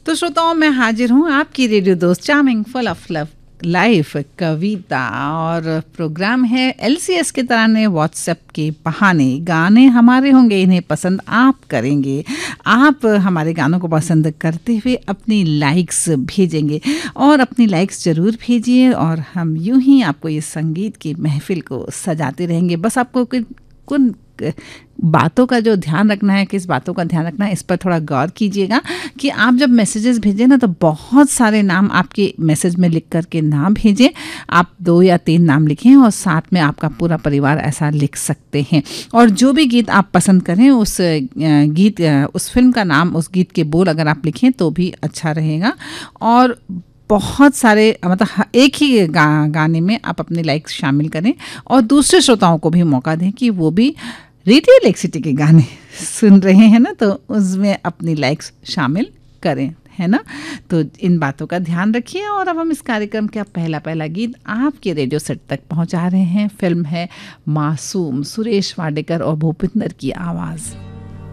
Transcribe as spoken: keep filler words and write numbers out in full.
तो श्रोताओं, मैं हाजिर हूँ आपकी रेडियो दोस्त charming full of love life कविता, और प्रोग्राम है एलसीएस के तराने व्हाट्सएप के बहाने। गाने हमारे होंगे, इन्हें पसंद आप करेंगे। आप हमारे गानों को पसंद करते हुए अपनी लाइक्स भेजेंगे, और अपनी लाइक्स ज़रूर भेजिए, और हम यूं ही आपको ये संगीत की महफिल को सजाते रहेंगे। बस आपको कुन बातों का जो ध्यान रखना है, किस बातों का ध्यान रखना है, इस पर थोड़ा गौर कीजिएगा कि आप जब मैसेजेस भेजें ना, तो बहुत सारे नाम आपके मैसेज में लिख करके ना भेजें। आप दो या तीन नाम लिखें और साथ में आपका पूरा परिवार ऐसा लिख सकते हैं। और जो भी गीत आप पसंद करें, उस गीत उस फिल्म का नाम, उस गीत के बोल अगर आप लिखें तो भी अच्छा रहेगा। और बहुत सारे, मतलब एक ही गा, गाने में आप अपने लाइक्स शामिल करें, और दूसरे श्रोताओं को भी मौका दें कि वो भी रेडियो लेक सिटी के गाने सुन रहे हैं ना, तो उसमें अपनी लाइक्स शामिल करें, है ना। तो इन बातों का ध्यान रखिए। और अब हम इस कार्यक्रम का पहला पहला गीत आपके रेडियो सेट तक पहुंचा रहे हैं। फिल्म है मासूम, सुरेश वाडेकर और भूपिंदर की आवाज़।